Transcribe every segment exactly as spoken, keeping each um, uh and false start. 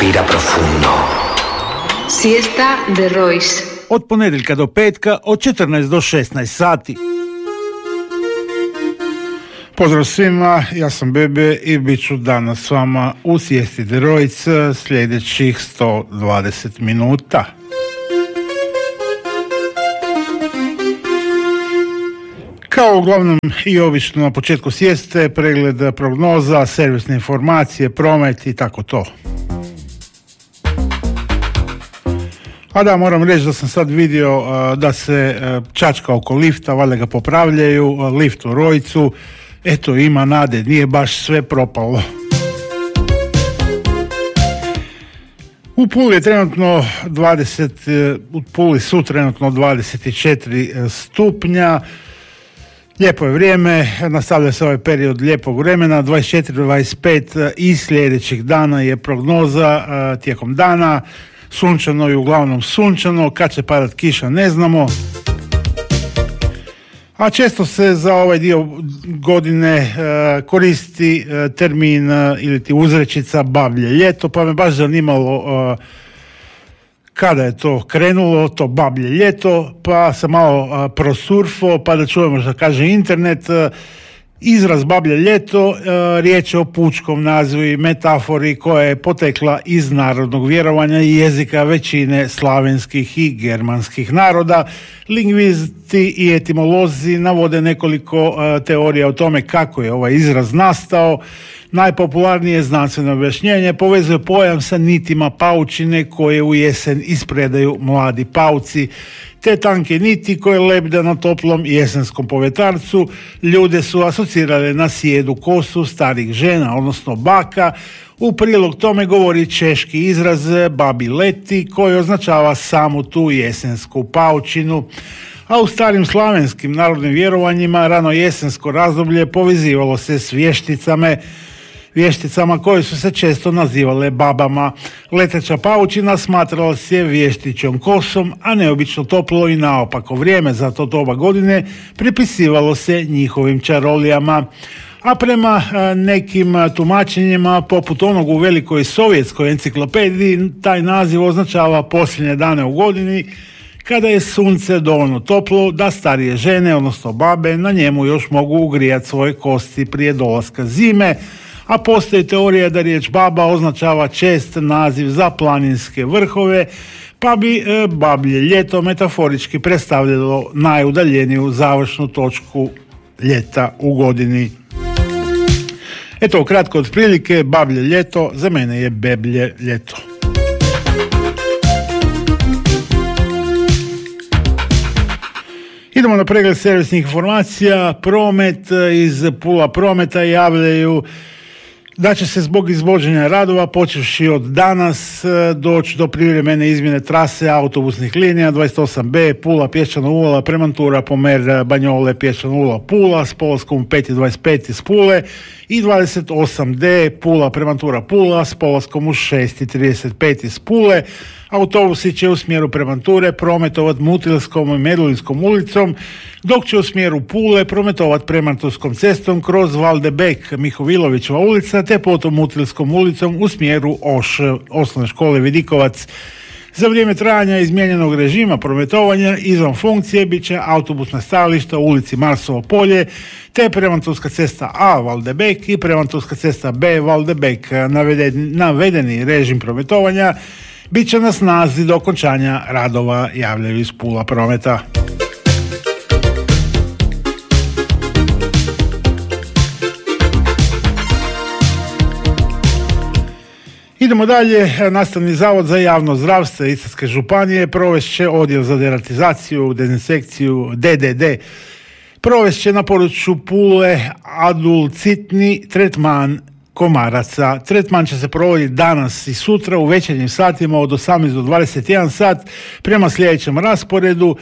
Respira profundo. Siesta de Royce. Od ponedjeljka do petka, od četrnaest do šesnaest sati. Pozdrav svima, ja sam Bebe i bit ću danas s vama u Sjesti de Royce sljedećih sto dvadeset minuta. Kao uglavnom i obično na početku sjeste, pregled prognoza, servisne informacije, promet i tako to. A da, moram reći da sam sad vidio uh, da se uh, čačka oko lifta, valjda ga popravljaju, uh, lift u Rojcu. Eto, ima nade, nije baš sve propalo. U Puli je trenutno dvadeset, u Puli su trenutno dvadeset četiri stupnja. Lijepo je vrijeme, nastavlja se ovaj period lijepog vremena, dvadeset četiri do dvadeset pet i sljedećih dana je prognoza uh, tijekom dana. Sunčano i uglavnom sunčano, kad će padat kiša ne znamo. A često se za ovaj dio godine uh, koristi uh, termin uh, ili ti uzrečica bablje ljeto, pa me baš zanimalo uh, kada je to krenulo, to bablje ljeto, pa sam malo uh, prosurfo, pa da čujemo što kaže internet. Uh, Izraz bablje ljeto, uh, riječ je o pučkom nazivu i metafori koja je potekla iz narodnog vjerovanja i jezika većine slavenskih i germanskih naroda. Lingvisti i etimolozi navode nekoliko uh, teorija o tome kako je ovaj izraz nastao. Najpopularnije znanstveno objašnjenje povezuje pojam sa nitima paučine koje u jesen ispredaju mladi pauci. Te tanke niti koje lebde na toplom jesenskom povjetarcu ljude su asocirale na sjedu kosu starih žena, odnosno baka. U prilog tome govori češki izraz babi leti koji označava samu tu jesensku paučinu. A u starim slavenskim narodnim vjerovanjima rano jesensko razdoblje povezivalo se s vješticama, vješticama koje su se često nazivale babama. Leteća paučina smatrala se vještićom kosom, a neobično toplo i naopako vrijeme za to doba godine pripisivalo se njihovim čarolijama. A prema nekim tumačenjima, poput onog u velikoj sovjetskoj enciklopediji, taj naziv označava posljednje dane u godini, kada je sunce dovoljno toplo da starije žene, odnosno babe, na njemu još mogu ugrijati svoje kosti prije dolaska zime. A postoji teorija da riječ baba označava čest naziv za planinske vrhove, pa bi e, bablje ljeto metaforički predstavljalo najudaljeniju završnu točku ljeta u godini. Eto, ukratko otprilike, bablje ljeto za mene je beblje ljeto. Idemo na pregled servisnih informacija. Promet iz Pula Prometa javljaju da će se zbog izvođenja radova počevši od danas doći do privremene izmjene trase autobusnih linija dvadeset osam be Pula Pješčano Uvala Premantura Pomer Banjole Pješčano Uvala Pula s polaskom pet dvadeset pet iz Pule i dvadeset osam de Pula Premantura Pula s polaskom u šest trideset pet iz Pule. Autobusi će u smjeru Premanture prometovat Mutilskom i Medulinskom ulicom, dok će u smjeru Pule prometovat Premanturskom cestom kroz Valdebek, Mihovilovićeva ulica, te potom Mutilskom ulicom u smjeru Oš, osnovne škole Vidikovac. Za vrijeme trajanja izmijenjenog režima prometovanja izvan funkcije bit će autobusna stajališta u ulici Marsovo polje, te Premanturska cesta A Valdebek i Premanturska cesta B Valdebek. Navedeni, navedeni režim prometovanja bit će na snazi do okončanja radova, javljaju iz Pula Prometa. Idemo dalje. Nastavni zavod za javno zdravstvo Istarske županije provest će odjel za deratizaciju, dezinsekciju D D D. Provest će na području Pule adulcitni tretman komaraca. Tretman će se provoditi danas i sutra u večernjim satima od osamnaest do dvadeset jedan sat prema sljedećem rasporedu.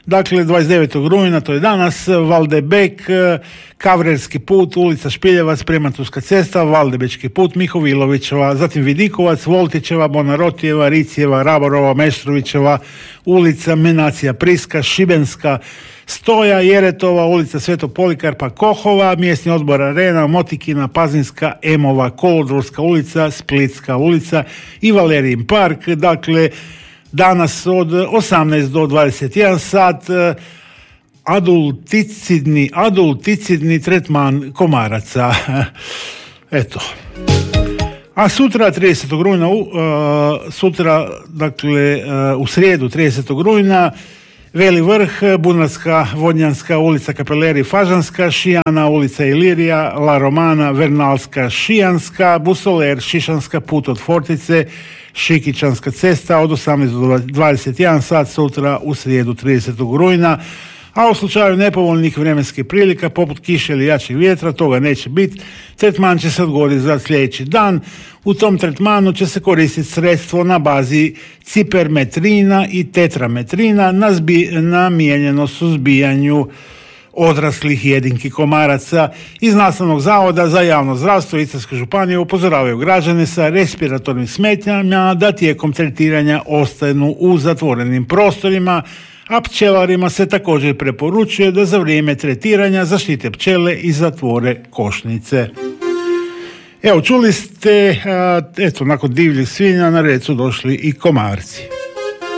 Dakle, dvadeset devetog rujna, to je danas, Valdebek, Kavrerski put, ulica Špiljevac, Prematurska cesta, Valdebečki put, Mihovilovićeva, zatim Vidikovac, Voltićeva, Bonarotijeva, Ricijeva, Raborova, Meštrovićeva, ulica Menacija Priska, Šibenska, Stoja, Jeretova, ulica Sveto Polikarpa Kohova, mjesni odbor Arena, Motikina, Pazinska, Emova, Kolodvorska ulica, Splitska ulica i Valerijin park. Dakle, danas od osamnaest do dvadeset jedan sat adulticidni, adulticidni tretman komaraca. Eto. A sutra, tridesetog rujna, uh, sutra, dakle, uh, u srijedu, tridesetog rujna, Veli vrh, Bunarska, Vodnjanska, ulica Kapeleri, Fažanska, Šijana, ulica Ilirija, La Romana, Vernalska, Šijanska, Busoler, Šišanska, put od Fortice, Šikićanska cesta od osamnaest do dvadeset jedan sat sutra u srijedu tridesetog rujna. A u slučaju nepovoljnih vremenskih prilika, poput kiše ili jačeg vjetra, toga neće biti. Tretman će se odgoditi za sljedeći dan. U tom tretmanu će se koristiti sredstvo na bazi cipermetrina i tetrametrina na zbi- namijenjeno suzbijanju odraslih jedinki komaraca. Iz Nastavnog zavoda za javno zdravstvo Istarske županije upozoravaju građane sa respiratornim smetnjama da tijekom tretiranja ostanu u zatvorenim prostorima, a pčelarima se također preporučuje da za vrijeme tretiranja zaštite pčele i zatvore košnice. Evo, čuli ste, a, eto, nakon divljih svinja na red su došli i komarci.